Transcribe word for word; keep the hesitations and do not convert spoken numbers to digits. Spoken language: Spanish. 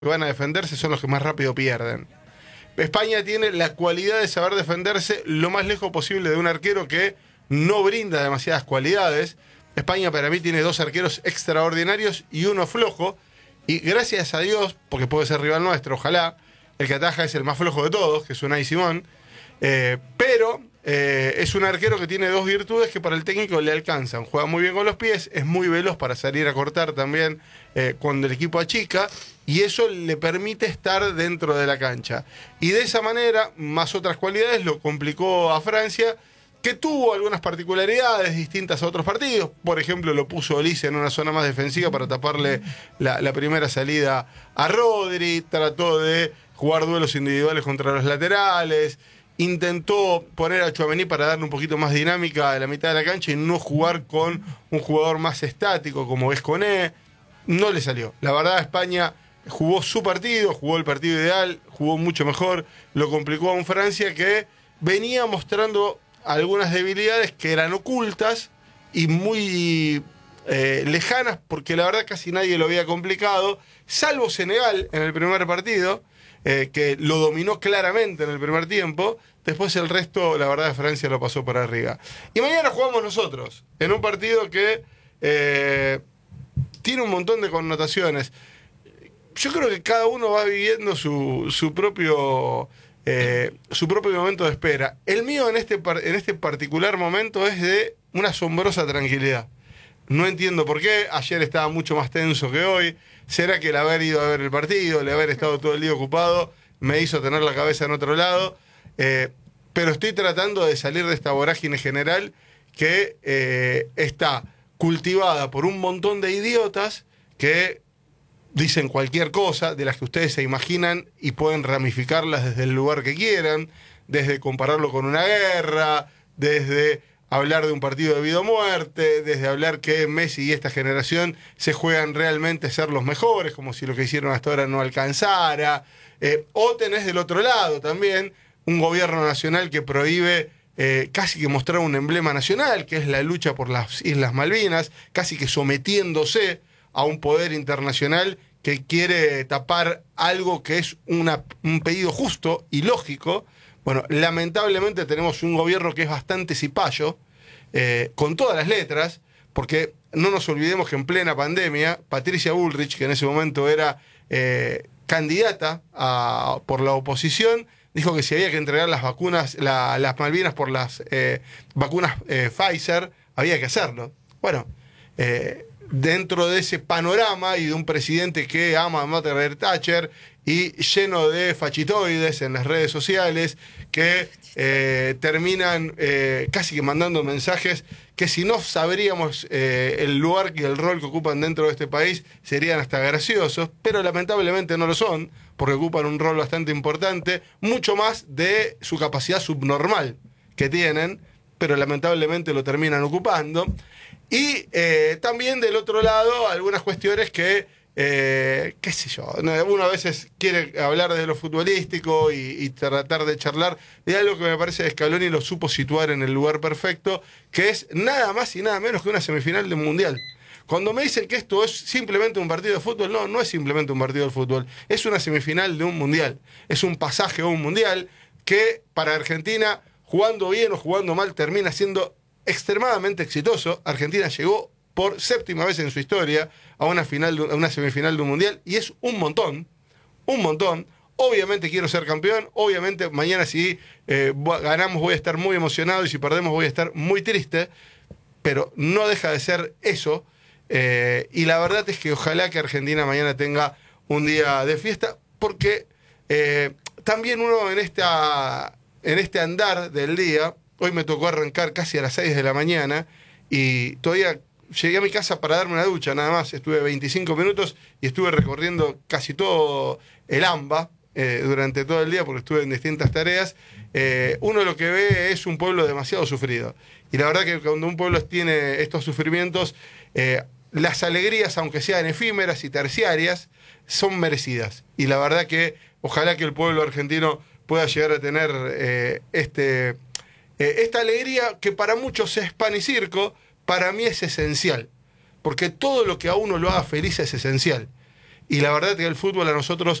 que van a defenderse son los que más rápido pierden. España tiene la cualidad de saber defenderse lo más lejos posible de un arquero que no brinda demasiadas cualidades. España para mí tiene dos arqueros extraordinarios y uno flojo. Y gracias a Dios, porque puede ser rival nuestro, ojalá, el que ataja es el más flojo de todos, que es Unai Simón. Eh, pero eh, es un arquero que tiene dos virtudes que para el técnico le alcanzan. Juega muy bien con los pies, es muy veloz para salir a cortar también eh, cuando el equipo achica. Y eso le permite estar dentro de la cancha. Y de esa manera, más otras cualidades, lo complicó a Francia, que tuvo algunas particularidades distintas a otros partidos. Por ejemplo, lo puso Olise en una zona más defensiva para taparle la, la primera salida a Rodri. Trató de jugar duelos individuales contra los laterales. Intentó poner a Tchouaméni para darle un poquito más dinámica a la mitad de la cancha y no jugar con un jugador más estático como es Koné. No le salió. La verdad, España jugó su partido, jugó el partido ideal, jugó mucho mejor. Lo complicó a un Francia que venía mostrando algunas debilidades que eran ocultas y muy eh, lejanas, porque la verdad casi nadie lo había complicado, salvo Senegal en el primer partido, eh, que lo dominó claramente en el primer tiempo. Después el resto, la verdad, Francia lo pasó por arriba. Y mañana jugamos nosotros, en un partido que eh, tiene un montón de connotaciones. Yo creo que cada uno va viviendo su, su propio... Eh, su propio momento de espera. El mío en este, par- en este particular momento es de una asombrosa tranquilidad. No entiendo por qué. Ayer estaba mucho más tenso que hoy. ¿Será que el haber ido a ver el partido, el haber estado todo el día ocupado, me hizo tener la cabeza en otro lado? Eh, pero estoy tratando de salir de esta vorágine general que eh, está cultivada por un montón de idiotas que dicen cualquier cosa de las que ustedes se imaginan y pueden ramificarlas desde el lugar que quieran, desde compararlo con una guerra, desde hablar de un partido de vida o muerte, desde hablar que Messi y esta generación se juegan realmente a ser los mejores, como si lo que hicieron hasta ahora no alcanzara. Eh, o tenés del otro lado también un gobierno nacional que prohíbe eh, casi que mostrar un emblema nacional, que es la lucha por las Islas Malvinas, casi que sometiéndose a un poder internacional que quiere tapar algo que es una, un pedido justo y lógico. Bueno, lamentablemente tenemos un gobierno que es bastante cipayo, eh, con todas las letras, porque no nos olvidemos que en plena pandemia, Patricia Bullrich, que en ese momento era eh, candidata a, por la oposición, dijo que si había que entregar las vacunas, la, las Malvinas por las eh, vacunas eh, Pfizer, había que hacerlo. Bueno, eh, dentro de ese panorama y de un presidente que ama a Margaret Thatcher y lleno de fachitoides en las redes sociales que eh, terminan eh, casi que mandando mensajes que si no sabríamos eh, el lugar y el rol que ocupan dentro de este país serían hasta graciosos, pero lamentablemente no lo son, porque ocupan un rol bastante importante, mucho más de su capacidad subnormal que tienen, pero lamentablemente lo terminan ocupando. Y eh, también del otro lado, algunas cuestiones que, eh, qué sé yo, uno a veces quiere hablar de lo futbolístico y, y tratar de charlar de algo que me parece que Scaloni lo supo situar en el lugar perfecto, que es nada más y nada menos que una semifinal de un mundial. Cuando me dicen que esto es simplemente un partido de fútbol, no, no es simplemente un partido de fútbol, es una semifinal de un mundial, es un pasaje a un mundial que para Argentina, jugando bien o jugando mal, termina siendo extremadamente exitoso. Argentina llegó por séptima vez en su historia a una final, a una semifinal de un mundial y es un montón, un montón. Obviamente quiero ser campeón, obviamente mañana si eh, ganamos voy a estar muy emocionado y si perdemos voy a estar muy triste, pero no deja de ser eso. Eh, y la verdad es que ojalá que Argentina mañana tenga un día de fiesta, porque eh, también uno en esta en este andar del día. Hoy me tocó arrancar casi a las seis de la mañana y todavía llegué a mi casa para darme una ducha nada más. Estuve veinticinco minutos y estuve recorriendo casi todo el AMBA eh, durante todo el día porque estuve en distintas tareas. Eh, uno lo que ve es un pueblo demasiado sufrido. Y la verdad que cuando un pueblo tiene estos sufrimientos, eh, las alegrías, aunque sean efímeras y terciarias, son merecidas. Y la verdad que ojalá que el pueblo argentino pueda llegar a tener eh, este... esta alegría que para muchos es pan y circo, para mí es esencial, porque todo lo que a uno lo haga feliz es esencial. y la verdad que el fútbol a nosotros